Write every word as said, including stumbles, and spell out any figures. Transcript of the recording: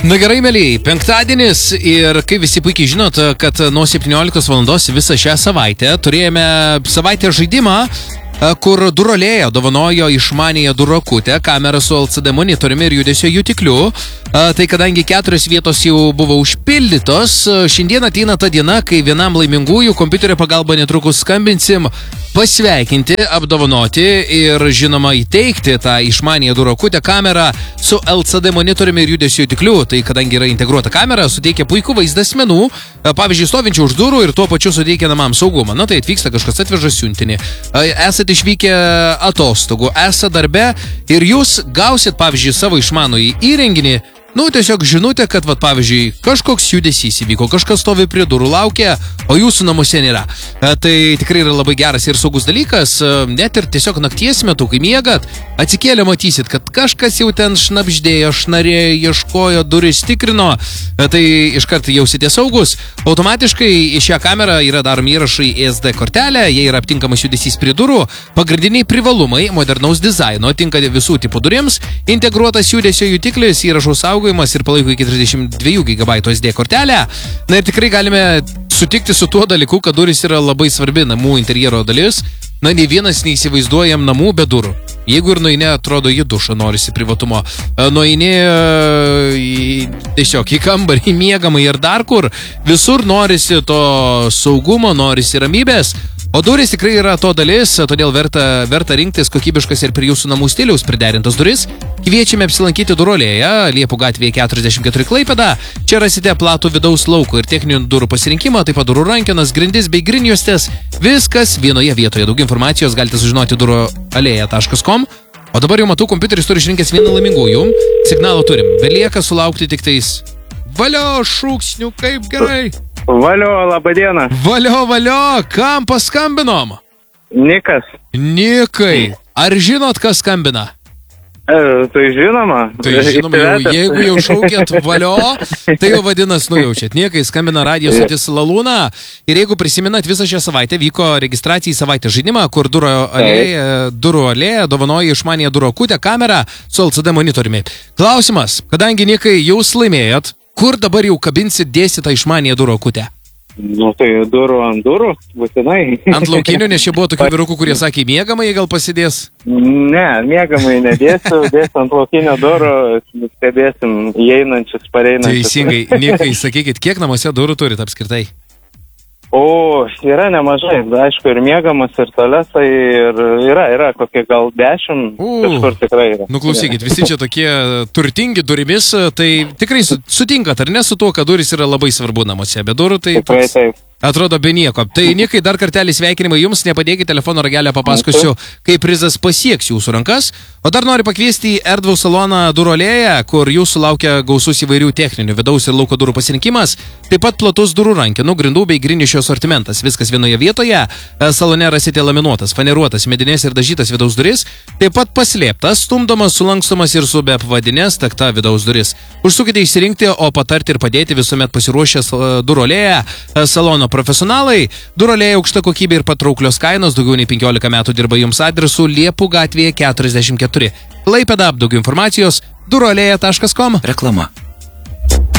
Na gerai, mėlyjei, penktadienis ir kaip visi puikiai žinot, kad nuo septynioliktos valandos visą šią savaitę turėjome savaitės žaidimą, kur Durolėja dovanojo išmanėją durakutę, kamerą su L C D monitoriumi ir judesio jutikliu. Tai kadangi keturios vietos jau buvo užpildytos, šiandien ateina ta diena, kai vienam laimingųjų kompiuterio pagalba netrukus skambinsim pasveikinti, apdovanoti ir žinoma įteikti tą išmanėją durakutę kamerą su L C D monitoriumi ir judesio jutikliu. Tai kadangi yra integruota kamera, suteikia puikų vaizdą asmenų, pavyzdžiui, stovinčių už durų ir tuo pačiu suteikia namam saugumą. Na tai atvyksta kažkas, atveža siuntinį. Esate išvykę atostogų, esate darbe ir jūs gausit, pavyzdžiui, savo išmanųjį įrenginį. Nu, tiesiog žinutė, kad, vat, pavyzdžiui, kažkoks judesys įvyko, kažkas stovi prie durų, laukia, o jūsų namuose nėra. E, tai tikrai yra labai geras ir saugus dalykas, e, net ir tiesiog nakties metu, kai miegat, atsikėlę matysit, kad kažkas jau ten šnabždėjo, šnarėjo, ieškojo, duris tikrino, e, tai iškart jausite saugus. Automatiškai į šią kamerą yra daromi įrašai į S D kortelę, jie yra aptinkamas judesys prie durų, pagrindiniai privalumai modernaus dizaino, tinka visų tipų durims, integruotas judesio jutiklis, įrašų saugus ir palaiko iki trisdešimt dviejų gigabaitų S D kortelę. Na ir tikrai galime sutikti su tuo dalyku, kad durys yra labai svarbi namų interjero dalis. Na, nei vienas neįsivaizduojam namų be durų. Jeigu ir nueini, atrodo, į dušą norisi privatumo. Nueini į, tiesiog į kambarį, į miegamą ir dar kur. Visur norisi to saugumo, norisi ramybės. O durys tikrai yra to dalis, todėl verta, verta rinktis kokybiškas ir prie jūsų namų stiliaus priderintas duris. Kviečiame apsilankyti Durolėje, Liepų gatvėje keturiasdešimt keturi Klaipėda. Čia rasite platų vidaus lauko ir techninių durų pasirinkimą, taip pat durų rankenas, grindis bei grinjuostės. Viskas vienoje vietoje. Daug informacijos galite sužinoti durolėja taškas com. O dabar jau matau, kompiuteris turi išrinkęs vieną laimingųjų. Signalą turim. Belieka sulaukti tik tais valio šūksnių, kaip gerai. Valio, laba diena. Valio, valio, kam paskambinom? Nikas. Nikai, ar žinot, kas skambina? E, tai žinoma. Tai žinoma, jau, jeigu jau šaukėt valio, tai jau vadinas nujaučiat. Nikai skambina radijo stotis Lalūna. Ir jeigu prisimenat, visą šią savaitę vyko registracija į savaitę žaidimą, kur durų alėja, durų alėja dovanoja išmanėją durakutę kamerą su L C D monitoriumi. Klausimas, kadangi Nikai jūs laimėjot, kur dabar jau kabinsit dėsitą išmanėją durakutę? Nu tai durų ant durų, būtinai. Ant laukinių, nes čia buvo tokių vyrukų, kurie sakė, miegamai gal pasidės? Ne, miegamai nedėsiu, dėsiu ant laukinio durų, stebėsim įeinančius, pareinančius. Teisingai, Nikai, sakykit, kiek namuose durų turit apskritai? O, yra nemažai, aišku, ir miegamas, ir tualetai, ir yra, yra kokie gal dešimt, kažkur tikrai yra. Nu klausykit, visi čia tokie turtingi durimis, tai tikrai sutinkat, ar ne su tuo, kad duris yra labai svarbu namuose, be durų tai tikrai taip. Atrodo be nieko. Tai Nikai, dar kartelį sveikinimai jums, nepadėkit telefono ragelę, papasakosiu, kaip prizas pasieks jūsų rankas. O dar noriu pakviesti į erdvų saloną Durolėje, kur jūsų laukia gausus įvairių techninių vidaus ir lauko durų pasirinkimas, taip pat platus durų rankenų, grindų bei grindinio sortimentas. Viskas vienoje vietoje. Salone rasite laminuotas, faneruotas, medinės ir dažytas vidaus duris, taip pat paslėptas, stumdomas, sulankstomas ir su be apvadinės takta vidaus duris. Užsukite išsirinkti, o patarti ir padėti visuomet pasiruošęs Durolėje salono profesionalai. Durolėja aukšta kokybė ir patrauklios kainos, daugiau nei penkiolika metų dirba jums adresu Liepų gatvėje keturiasdešimt keturi. Klaipėda, daugiau informacijos durolėja taškas com. Reklama.